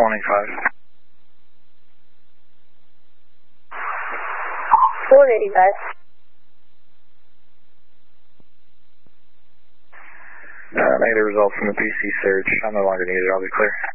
185. 185. Negative results from the PC search. I'm no longer needed. I'll be clear.